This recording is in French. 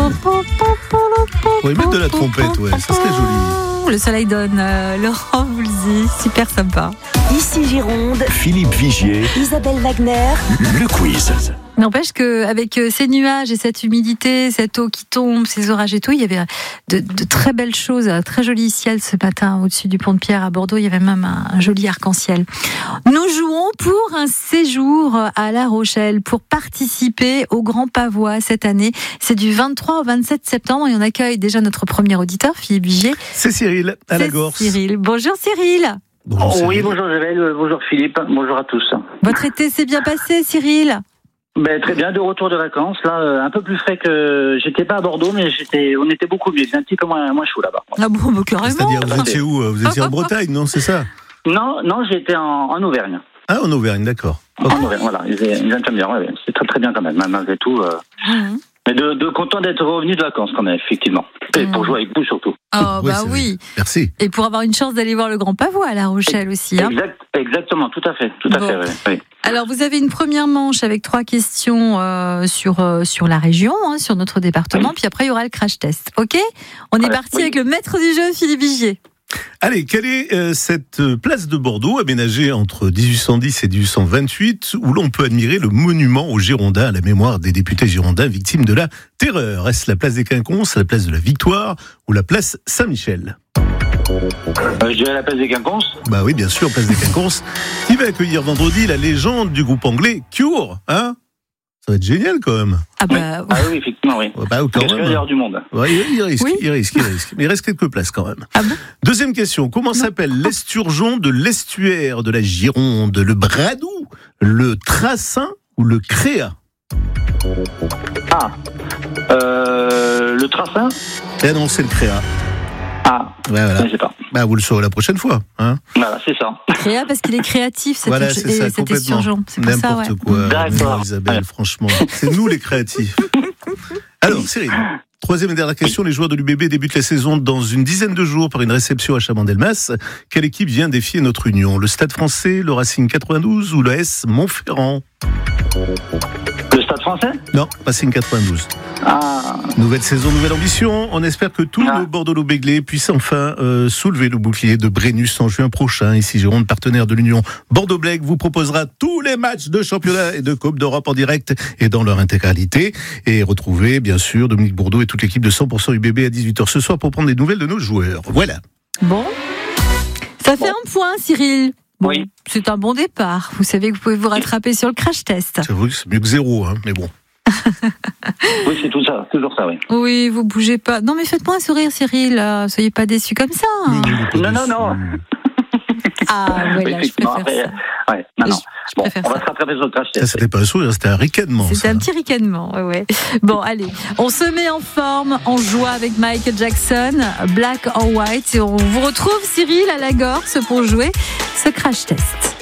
Oui, mettre de la trompette, ouais, ça serait joli. Le soleil donne, Laurent Voulzy, super sympa. Ici Gironde, Philippe Vigier, Isabelle Wagner, le quiz. N'empêche qu'avec ces nuages et cette humidité, cette eau qui tombe, ces orages et tout, il y avait de très belles choses, un très joli ciel ce matin au-dessus du pont de Pierre à Bordeaux. Il y avait même un joli arc-en-ciel. Nous jouons pour un séjour à La Rochelle pour participer au Grand Pavois cette année. C'est du 23 au 27 septembre et on accueille déjà notre premier auditeur, Philippe Vigier. C'est Cyril, à la Gorse. Cyril. Bonjour Cyril. Bonjour, Cyril. Oui, bonjour Isabelle, bonjour Philippe, bonjour à tous. Votre été s'est bien passé, Cyril? Très bien, de retour de vacances, là, un peu plus frais que... J'étais pas à Bordeaux, mais on était beaucoup mieux, c'est un petit peu moins chaud là-bas. Ah bon, carrément. C'est-à-dire, vous étiez où? Vous étiez en Bretagne, non, c'est ça? Non, j'étais en Auvergne. Ah, en Auvergne, d'accord. En Auvergne, voilà, ils aiment bien, ouais, c'est très très bien quand même, malgré tout. Mais de content d'être revenu de vacances quand même, effectivement. Et pour jouer avec vous surtout. Oh, oui. Merci. Et pour avoir une chance d'aller voir le Grand Pavois à La Rochelle aussi. Hein. Exactement, tout à fait, oui. Alors, vous avez une première manche avec 3 questions sur la région, sur notre département, puis après, il y aura le crash test. OK ? On est parti avec le maître du jeu, Philippe Vigier. Allez, quelle est cette place de Bordeaux aménagée entre 1810 et 1828 où l'on peut admirer le monument aux Girondins à la mémoire des députés girondins victimes de la terreur? Est-ce la place des Quinconces, la place de la Victoire ou la place Saint-Michel? Je dirais la place des Quinconces. Bah oui, bien sûr, place des Quinconces, qui va accueillir vendredi la légende du groupe anglais Cure, hein? Ça va être génial quand même. Ah oui, effectivement, oui. Quand même. Meilleur du monde. Ouais, il risque. Mais il reste quelques places quand même. Ah bon? Deuxième question. Comment s'appelle l'esturgeon de l'estuaire de la Gironde? Le Bradou, le Trassin ou le Créa? Le Trassin? Eh non, c'est le Créa. Ouais, voilà. Je sais pas. Vous le saurez la prochaine fois. Hein, voilà, c'est ça. Créa parce qu'il est créatif, cet esturgeon. C'est pour ça, n'importe quoi. D'accord. Isabelle, franchement. C'est nous les créatifs. Alors, Cyril, troisième et dernière question. Les joueurs de l'UBB débutent la saison dans une dizaine de jours par une réception à Chabandelmas. Quelle équipe vient défier notre union? Le Stade Français, le Racing 92 ou l'AS Montferrand? Le Stade Français? Non, Racing 92. Nouvelle saison, nouvelle ambition. On espère que tout le Bordeaux-Béglé puisse enfin soulever le bouclier de Brennus en juin prochain. Ici, Gironde, partenaire de l'Union Bordeaux-Blègue, vous proposera tous les matchs de championnat et de Coupe d'Europe en direct et dans leur intégralité. Et retrouvez, bien sûr, Dominique Bourdeau et toute l'équipe de 100% UBB à 18h ce soir pour prendre des nouvelles de nos joueurs. Voilà. Bon. Ça fait un point, Cyril. Bon, oui. C'est un bon départ. Vous savez que vous pouvez vous rattraper sur le crash test. J'avoue que c'est mieux que 0, mais bon. Oui, c'est tout ça, toujours ça, oui. Oui, vous bougez pas. Non, mais faites-moi un sourire, Cyril. Soyez pas déçus comme ça. Non. Voilà, je préfère ça. Ouais, non. Je préfère on va se rattraper sur le crash test. Ça, c'était pas un sourire, c'était un ricanement. C'était un petit ricanement, ouais. Bon, allez, on se met en forme, on joue avec Michael Jackson, Black or White, et on vous retrouve, Cyril, à la Gorse pour jouer ce crash test.